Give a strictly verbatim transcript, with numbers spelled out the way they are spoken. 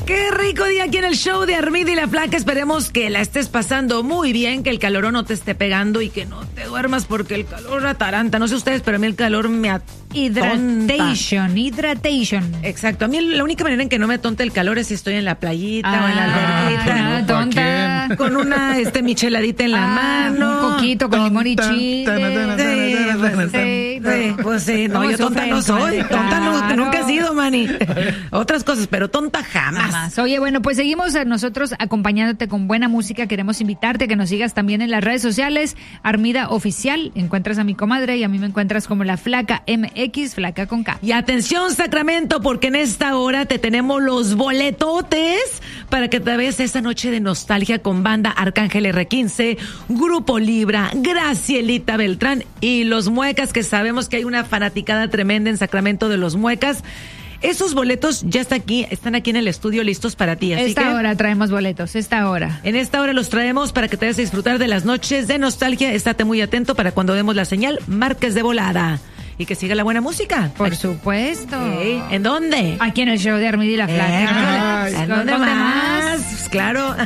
Qué rico día aquí en el show de Armida y la Flaca. Esperemos que la estés pasando muy bien, que el calorón no te esté pegando y que no te duermas porque el calor ataranta. No sé ustedes, pero a mí el calor me atonta. Hidratation, hidratation. Exacto. A mí la única manera en que no me atonta el calor es si estoy en la playita ah, o en la alberquita. Ah, tonta. Con una este, micheladita en la ah, mano. Un coquito con limón y chile. Sí, sí, pues sí. No, yo tonta no soy. Tonta no, nunca he sido, mani. Otras cosas, pero tonta jamás. jamás. Oye, bueno, pues seguimos nosotros acompañándote con buena música. Queremos invitarte a que nos sigas también en las redes sociales. Armida Oficial. Encuentras a mi comadre y a mí me encuentras como la Flaca M X, Flaca con K. Y atención, Sacramento, porque en esta hora te tenemos los boletotes para que te veas esa noche de nostalgia con banda Arcángel R quince, Grupo Libra, Gracielita Beltrán y los Muecas, que sabemos que hay una fanaticada tremenda en Sacramento de los Muecas. Esos boletos ya está aquí, están aquí en el estudio listos para ti. Así esta que hora traemos boletos, esta hora. En esta hora los traemos para que te vayas a disfrutar de las noches de nostalgia. Estate muy atento para cuando demos la señal, marques de volada. Y que siga la buena música. Por supuesto. ¿En dónde? Aquí en el show de Armida y la Flaca. Eh, ¿En dónde más? Pues claro.